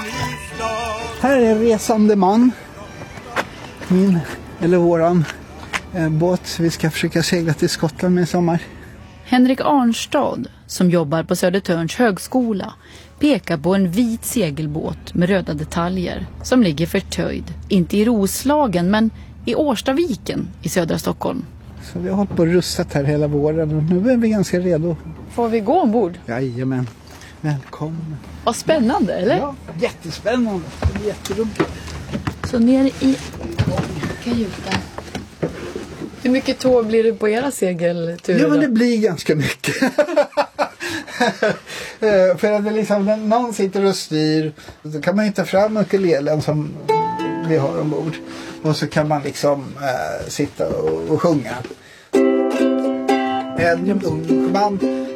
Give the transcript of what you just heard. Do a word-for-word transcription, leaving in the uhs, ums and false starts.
Här är en resande man. Min, eller våran eh, båt. Vi ska försöka segla till Skottland med i sommar. Henrik Arnstad, som jobbar på Södertörns högskola, pekar på en vit segelbåt med röda detaljer som ligger förtöjd, inte i Roslagen men i Årstaviken i södra Stockholm. Så vi har hållit på och rustat här hela våren och nu är vi ganska redo. Får vi gå ombord? Jajamän, välkommen. Vad spännande, eller? Ja, jättespännande. Det är jätteroligt. Så ner i kajutan. Hur mycket tåg blir det på era segelturer? Ja, men det blir ganska mycket. För att det liksom, när någon sitter och styr, så kan man ju ta fram ukulelen som vi har ombord. Och så kan man liksom äh, sitta och, och sjunga. En ung man